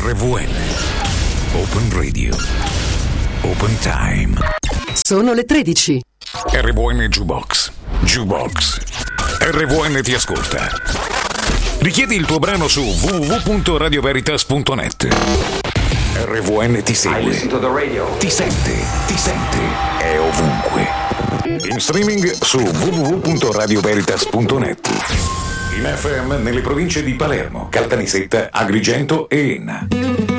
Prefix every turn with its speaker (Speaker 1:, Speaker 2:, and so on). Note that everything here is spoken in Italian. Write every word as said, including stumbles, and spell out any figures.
Speaker 1: R V N Open Radio Open Time.
Speaker 2: Sono le tredici.
Speaker 1: R V N Jukebox Jukebox R V N ti ascolta. Richiedi il tuo brano su w w w punto radio veritas punto net. R V N ti segue, ti sente, ti sente, è ovunque. In streaming su w w w punto radio veritas punto net. In F M nelle province di Palermo, Caltanissetta, Agrigento e Enna.